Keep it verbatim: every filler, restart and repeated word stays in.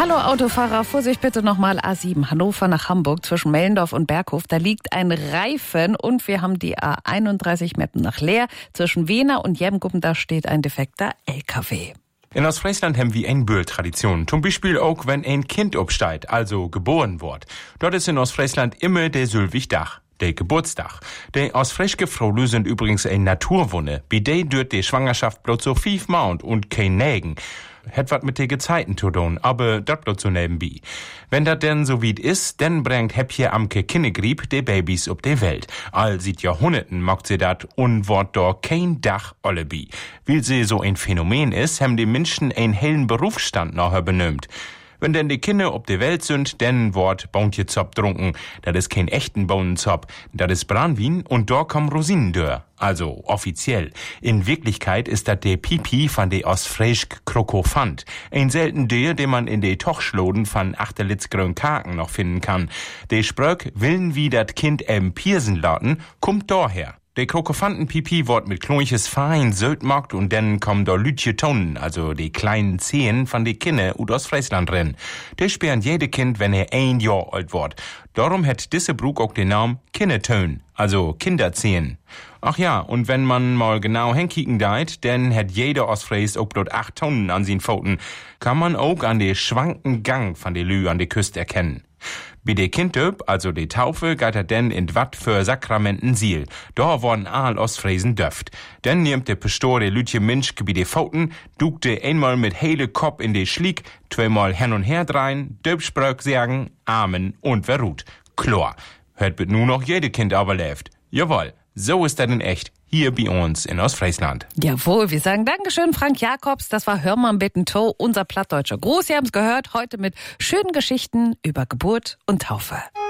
Hallo Autofahrer, Vorsicht bitte nochmal A sieben, Hannover nach Hamburg zwischen Mellendorf und Berghof. Da liegt ein Reifen und wir haben die A einunddreißig Meppen nach Leer. Zwischen Wena und Jemgum, da steht ein defekter L K W. In Ostfriesland haben wir eine Böll-Tradition. Zum Beispiel auch, wenn ein Kind obsteigt, also geboren wird. Dort ist in Ostfriesland immer der Sylwig-Dach. Der Geburtstag. Die ostfriesche Frauen sind übrigens eine Naturwunde. Bei der dürt die Schwangerschaft bloß so fünf Mount und kein Nägen. Hat wat mit den Gezeiten zu tun, aber dat bloß so nebenbei. Wenn dat denn so weit ist, dann bringt Häppje Amke Kinnegrieb de Babys ob de Welt. All seit Jahrhunderten macht sie dat und wort do kein Dach allebi. Weil sie so ein Phänomen ist, haben die Menschen einen hellen Berufsstand nachher benömt. Wenn denn die Kinder ob de Welt sind, dann wort Bauntjezop trunken. Das ist kein echten Bohnenzop, das ist Branwin und da kommen Rosinen dör. Also offiziell. In Wirklichkeit ist das der Pipi von de Ostfriesk Krokofant. Ein selten der, den man in de Tochschloden von Achterlitzgrön Kaken noch finden kann. De Spröck willen wie dat Kind em Piersen lauten, kommt daher. Der Krokofanten-Pipi wird mit klonches Fein Söltmockt und dann kommen da Lütje Tonnen, also die kleinen Zehen von de Kinder ut aus Friesland rennen. Der sperren jede Kind, wenn er ein Jahr alt wird. Darum hat diese Brug auch den Namen Kindertön, also Kinderzehen. Ach ja, und wenn man mal genau hinkicken deit, dann hat jeder Ostfries auch bloß acht Tonnen an sin Pfoten. Kann man auch an de schwanken Gang von de Lü an de Küste erkennen. Bei de Kindöp, also de Taufe, geht er denn in wat für Sakramenten Siel. Da worden all Ostfriesen döft. Dann nimmt de Pastor de Lütje Minschke bei de Pfoten, dukt de einmal mit hele Kopf in de Schlieg, zweimal hin und her drein, Döpspröck sagen, Amen und wer ruht. Klar, hört wird nur noch jede Kind aber läuft. Jawohl, so ist das in echt. Hier bei uns in Ostfriesland. Jawohl, wir sagen Dankeschön, Frank Jakobs. Das war Hör mal bitten To, unser plattdeutscher Gruß. Sie haben es gehört, heute mit schönen Geschichten über Geburt und Taufe.